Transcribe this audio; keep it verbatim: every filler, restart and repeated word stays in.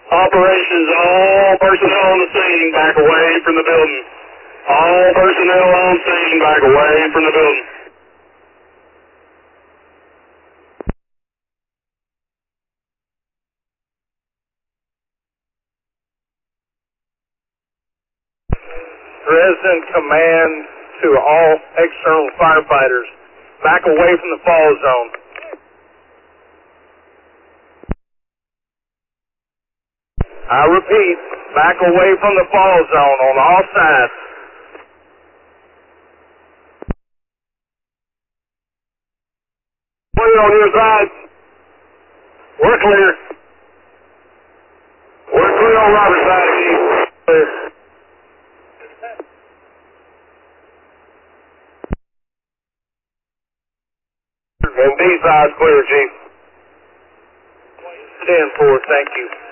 Operations, all personnel on the scene, back away from the building. All personnel on scene, back away from the building. Resident command to all external firefighters, back away from the fall zone. I repeat, back away from the fall zone on all sides. Clear on your side. We're clear. We're clear on Robert's side, Chief. Clear. And B side's clear, Chief. ten four, thank you.